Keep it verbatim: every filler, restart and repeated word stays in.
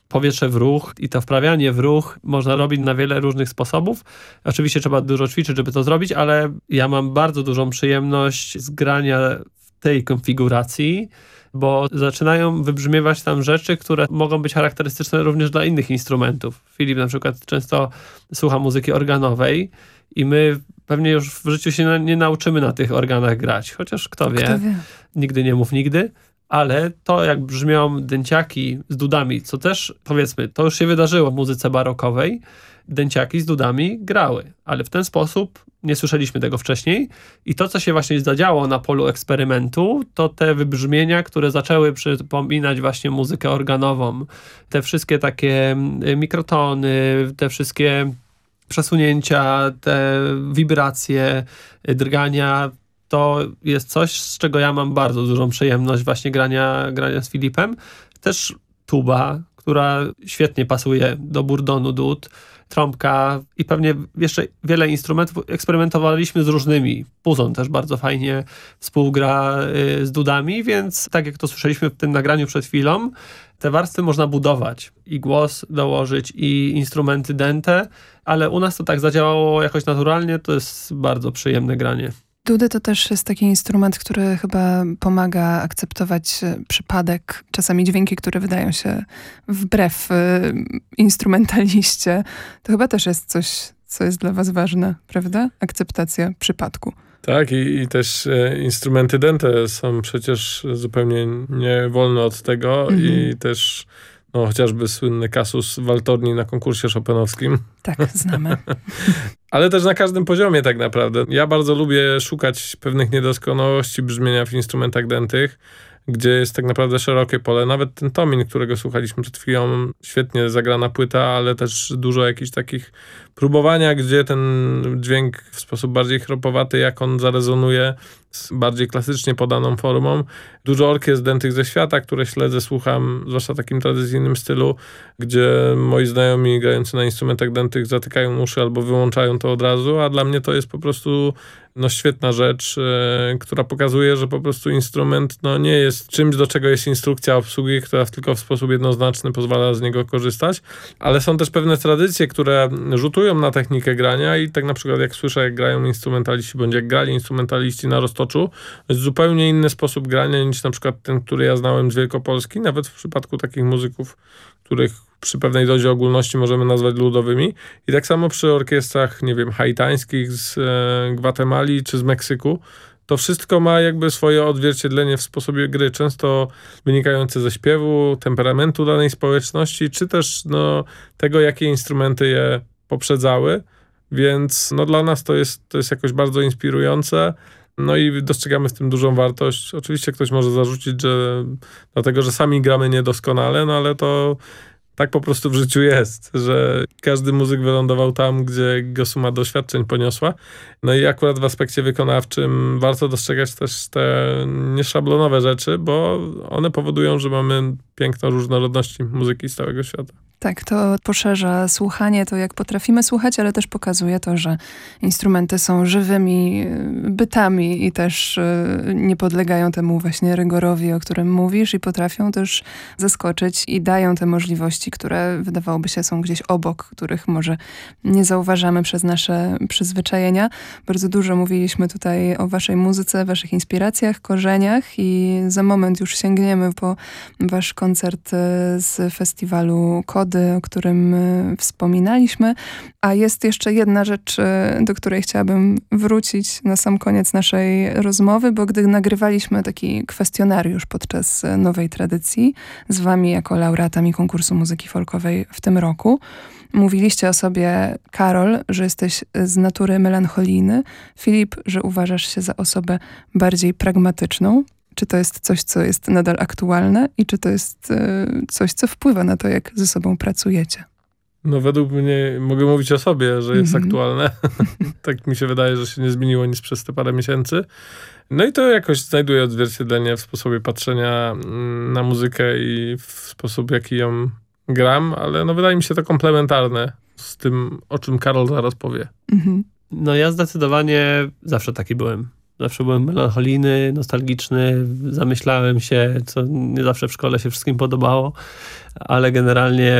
powietrze w ruch i to wprawianie w ruch można robić na wiele różnych sposobów. Oczywiście trzeba dużo ćwiczyć, żeby to zrobić, ale ja mam bardzo dużą przyjemność z grania w tej konfiguracji, bo zaczynają wybrzmiewać tam rzeczy, które mogą być charakterystyczne również dla innych instrumentów. Filip na przykład często słucha muzyki organowej i my pewnie już w życiu się nie nauczymy na tych organach grać, chociaż kto wie, kto wie. Nigdy nie mów nigdy. Ale to, jak brzmią dęciaki z dudami, co też, powiedzmy, to już się wydarzyło w muzyce barokowej, dęciaki z dudami grały, ale w ten sposób nie słyszeliśmy tego wcześniej i to, co się właśnie zadziało na polu eksperymentu, to te wybrzmienia, które zaczęły przypominać właśnie muzykę organową, te wszystkie takie mikrotony, te wszystkie przesunięcia, te wibracje, drgania, to jest coś, z czego ja mam bardzo dużą przyjemność właśnie grania, grania z Filipem. Też tuba, która świetnie pasuje do burdonu dud, trąbka i pewnie jeszcze wiele instrumentów. Eksperymentowaliśmy z różnymi. Puzon też bardzo fajnie współgra y, z dudami, więc tak jak to słyszeliśmy w tym nagraniu przed chwilą, te warstwy można budować i głos dołożyć i instrumenty dęte, ale u nas to tak zadziałało jakoś naturalnie, to jest bardzo przyjemne granie. Dudy to też jest taki instrument, który chyba pomaga akceptować przypadek, czasami dźwięki, które wydają się wbrew y, instrumentaliście. To chyba też jest coś, co jest dla was ważne, prawda? Akceptacja przypadku. Tak, i, i też e, instrumenty dęte są przecież zupełnie nie wolne od tego mhm. i też no, chociażby słynny kasus waltorni na konkursie chopinowskim. Tak, znamy. Ale też na każdym poziomie tak naprawdę. Ja bardzo lubię szukać pewnych niedoskonałości brzmienia w instrumentach dętych, gdzie jest tak naprawdę szerokie pole. Nawet ten Tomin, którego słuchaliśmy przed chwilą, świetnie zagrana płyta, ale też dużo jakichś takich próbowania, gdzie ten dźwięk w sposób bardziej chropowaty, jak on zarezonuje z bardziej klasycznie podaną formą. Dużo orkiestr dętych ze świata, które śledzę, słucham, zwłaszcza w takim tradycyjnym stylu, gdzie moi znajomi grający na instrumentach dętych zatykają uszy albo wyłączają to od razu, a dla mnie to jest po prostu no, świetna rzecz, e, która pokazuje, że po prostu instrument no, nie jest czymś, do czego jest instrukcja obsługi, która tylko w sposób jednoznaczny pozwala z niego korzystać, ale są też pewne tradycje, które rzutują na technikę grania i tak na przykład jak słyszę, jak grają instrumentaliści, bądź jak grali instrumentaliści na roztoczu, to jest zupełnie inny sposób grania niż na przykład ten, który ja znałem z Wielkopolski, nawet w przypadku takich muzyków, których przy pewnej dozie ogólności możemy nazwać ludowymi. I tak samo przy orkiestrach, nie wiem, haitańskich z e, Gwatemali czy z Meksyku, to wszystko ma jakby swoje odzwierciedlenie w sposobie gry, często wynikające ze śpiewu, temperamentu danej społeczności, czy też no, tego, jakie instrumenty je poprzedzały. Więc no, dla nas to jest, to jest jakoś bardzo inspirujące. No i dostrzegamy w tym dużą wartość. Oczywiście ktoś może zarzucić, że dlatego, że sami gramy niedoskonale, no ale to tak po prostu w życiu jest, że każdy muzyk wylądował tam, gdzie go suma doświadczeń poniosła. No i akurat w aspekcie wykonawczym warto dostrzegać też te nieszablonowe rzeczy, bo one powodują, że mamy piękno różnorodności muzyki z całego świata. Tak, to poszerza słuchanie, to jak potrafimy słuchać, ale też pokazuje to, że instrumenty są żywymi bytami i też nie podlegają temu właśnie rygorowi, o którym mówisz, i potrafią też zaskoczyć i dają te możliwości, które wydawałoby się są gdzieś obok, których może nie zauważamy przez nasze przyzwyczajenia. Bardzo dużo mówiliśmy tutaj o waszej muzyce, waszych inspiracjach, korzeniach i za moment już sięgniemy po wasz koncert z festiwalu Kody, o którym wspominaliśmy. A jest jeszcze jedna rzecz, do której chciałabym wrócić na sam koniec naszej rozmowy, bo gdy nagrywaliśmy taki kwestionariusz podczas Nowej Tradycji z wami jako laureatami konkursu muzyki folkowej w tym roku, mówiliście o sobie, Karol, że jesteś z natury melancholijny, Filip, że uważasz się za osobę bardziej pragmatyczną. Czy to jest coś, co jest nadal aktualne i czy to jest y, coś, co wpływa na to, jak ze sobą pracujecie? No według mnie, mogę mówić o sobie, że jest mm-hmm. aktualne. Tak mi się wydaje, że się nie zmieniło nic przez te parę miesięcy. No i to jakoś znajduje odzwierciedlenie w sposobie patrzenia na muzykę i w sposób, jaki ją gram, ale no wydaje mi się to komplementarne z tym, o czym Karol zaraz powie. Mm-hmm. No ja zdecydowanie zawsze taki byłem. Zawsze byłem melancholijny, nostalgiczny, zamyślałem się, co nie zawsze w szkole się wszystkim podobało, ale generalnie